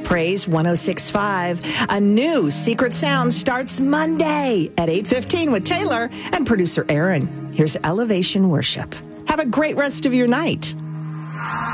Praise 106.5. A new Secret Sound starts Monday at 8:15 with Taylor and producer Aaron. Here's Elevation Worship. Have a great rest of your night.